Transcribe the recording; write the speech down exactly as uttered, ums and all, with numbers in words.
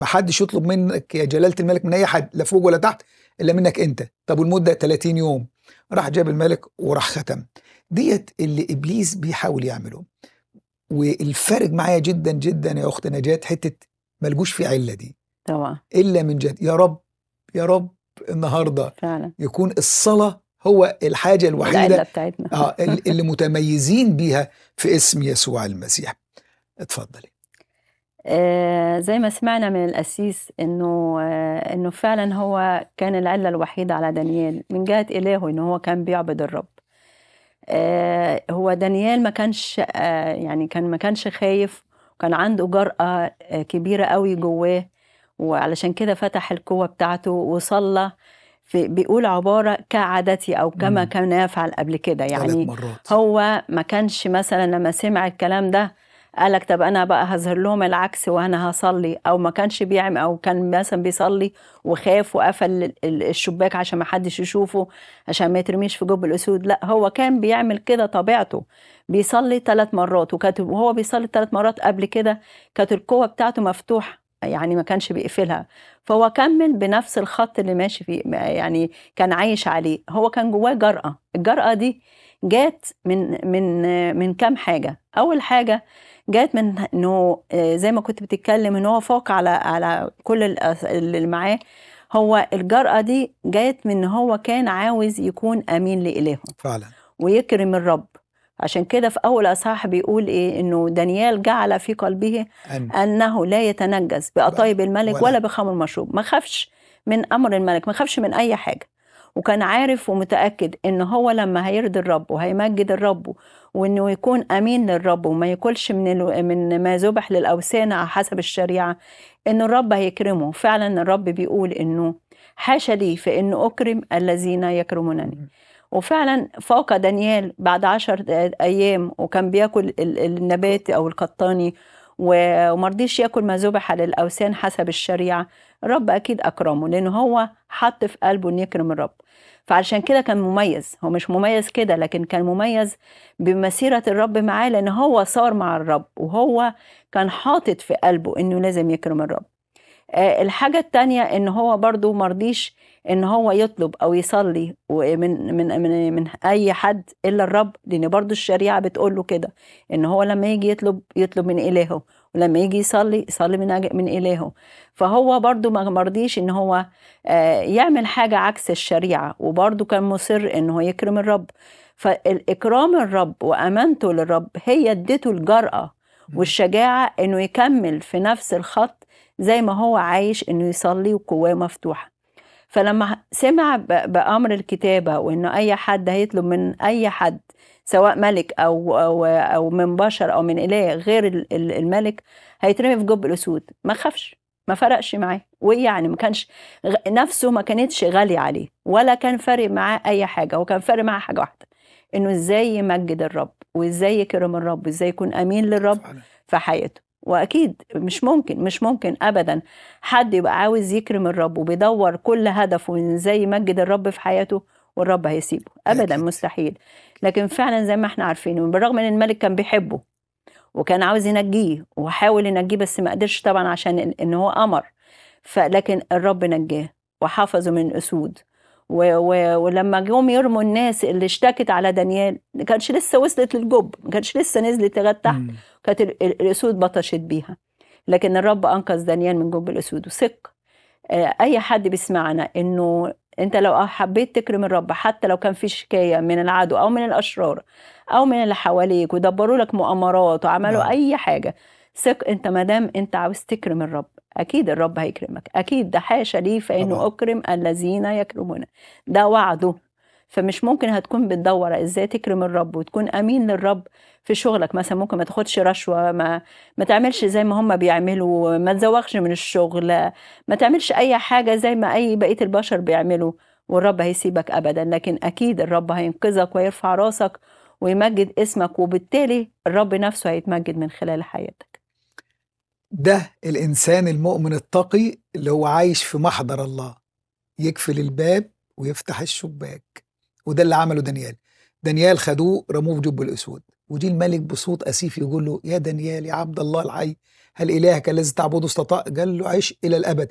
محدش يطلب منك يا جلالة الملك من أي حد لا فوق ولا تحت إلا منك أنت. طب والمدة ثلاثين يوم. راح جاب الملك وراح ختم. ديت اللي إبليس بيحاول يعمله. والفارق معايا جدا جدا يا أخت نجاة حتة ملجوش في علة دي طبعا إلا من جد. يا رب يا رب النهاردة فعلا يكون الصلاة هو الحاجة العلة الوحيدة بتاعتنا. آه ال- اللي متميزين بيها في اسم يسوع المسيح. اتفضلي. آه، زي ما سمعنا من القسيس انه آه، انه فعلا هو كان العلة الوحيدة على دانيال من جهة إلهه انه هو كان بيعبد الرب. آه، هو دانيال ما كانش آه، يعني كان ما كانش خايف، وكان عنده جرأة آه، كبيرة قوي جواه، وعلشان كده فتح القوة بتاعته وصلى. في بيقول عبارة كعادتي أو كما مم. كان يفعل قبل كده، ثلاث يعني مرات. هو ما كانش مثلا لما سمع الكلام ده قالك طب أنا بقى هظهر لهم العكس وأنا هصلي، أو ما كانش بيعمل، أو كان مثلا بيصلي وخاف وقفل ال- ال- الشباك عشان ما حدش يشوفه عشان ما يترميش في جب الأسود. لا، هو كان بيعمل كده طبيعته، بيصلي ثلاث مرات، وكانت وهو بيصلي ثلاث مرات قبل كده كانت القوة بتاعته مفتوحة، يعني ما كانش بيقفلها. فهو كمل بنفس الخط اللي ماشي فيه، يعني كان عايش عليه. هو كان جواه جرأة، الجرأة دي جات من من من كام حاجة. أول حاجة جات من إنه آه، زي ما كنت بتتكلم إن هو فوق على على كل الأس- اللي معاه. هو الجرأة دي جات من إن هو كان عاوز يكون أمين لإلهه فعلا. ويكرم الرب. عشان كده في أول أصحاح بيقول إيه؟ إنه دانيال جعل في قلبه أن أنه لا يتنجس بقطايب الملك ولا ولا بخمر المشروب. ما خافش من أمر الملك، ما خافش من أي حاجة، وكان عارف ومتأكد إن هو لما هيرضي الرب وهيمجد الرب وإنه يكون أمين للرب وما ياكلش من الو... من ما ذبح للأوثان على حسب الشريعة، إن الرب هيكرمه. فعلا الرب بيقول إنه حاشا لي فإن أكرم الذين يكرمونني. وفعلا فاق دانيال بعد عشر أيام وكان بياكل ال- النبات أو القطاني، و- ومرضيش ياكل ما ذبح للأوثان حسب الشريعة. الرب أكيد أكرمه لأنه هو حط في قلبه إن يكرم الرب. فعشان كده كان مميز. هو مش مميز كده، لكن كان مميز بمسيرة الرب معاه، لأن هو صار مع الرب وهو كان حاطط في قلبه إنه لازم يكرم الرب. آه، الحاجة التانية ان هو برضو مرضيش ان هو يطلب او يصلي من من من من اي حد الا الرب، لان برضو الشريعة بتقول له كده ان هو لما يجي يطلب يطلب من الهه، ولما يجي يصلي يصلي من أج- من الهه. فهو برضو ما مرضيش ان هو آه، يعمل حاجة عكس الشريعة، وبرضو كان مصر ان هو يكرم الرب. فالاكرام الرب وامانته للرب هي ادته الجرأة والشجاعة انه يكمل في نفس الخط زي ما هو عايش انه يصلي وجواه مفتوحه. فلما سمع ب- بامر الكتابه وانه اي حد هيطلب من اي حد سواء ملك او او او من بشر او من اله غير ال- ال- الملك هيترمي في جب الاسود، ما خافش، ما فرقش معاه. ويعني ما كانش غ- نفسه ما كانتش غاليه عليه ولا كان فارق معاه اي حاجه. هو كان فارق معاه حاجه واحده، انه ازاي يمجد الرب وازاي يكرم الرب وازاي يكون امين للرب فعلا. في حياته. واكيد مش ممكن مش ممكن ابدا حد يبقى عاوز يكرم الرب وبيدور كل هدفه ان ازاي يمجد الرب في حياته والرب هيسيبه، ابدا أكيد. مستحيل. لكن فعلا زي ما احنا عارفين، بالرغم ان الملك كان بيحبه وكان عاوز ينجيه وحاول ينجيه بس ما قدرش طبعا عشان ان إن هو امر. فلكن الرب نجاه وحفظه من الاسود. و و ولما جم يرموا الناس اللي اشتكت على دانيال ما كانش لسه وصلت للجب، ما كانش لسه نزلت لغايه تحت، مم. كانت ال- ال- الاسود بطشت بيها. لكن الرب انقذ دانيال من جب الاسود. وثق آه، اي حد بيسمعنا انه انت لو حبيت تكرم الرب حتى لو كان في شكايه من العدو او من الاشرار او من اللي حواليك ودبروا لك مؤامرات وعملوا نعم. اي حاجه، ثق انت ما دام انت عاوز تكرم الرب اكيد الرب هيكرمك. اكيد ده حاشا لي فانه طبعا. اكرم الذين يكرمون، ده وعده. فمش ممكن هتكون بتدور ازاي تكرم الرب وتكون امين للرب في شغلك. مثلا ممكن ما تاخدش رشوه، ما ما تعملش زي ما هم بيعملوا، ما تزوغش من الشغل، ما تعملش اي حاجة زي ما اي بقية البشر بيعملوا، والرب هيسيبك ابدا. لكن اكيد الرب هينقذك ويرفع راسك ويمجد اسمك، وبالتالي الرب نفسه هيتمجد من خلال حياتك. ده الإنسان المؤمن التقي اللي هو عايش في محضر الله، يقفل الباب ويفتح الشباك. وده اللي عمله دانيال. دانيال خدوه رموه في جب الأسود، وجي الملك بصوت أسيف يقول له: يا دانيال يا عبد الله الحي، هل إلهك الذي تعبده استطاع؟ قال له عيش إلى الأبد.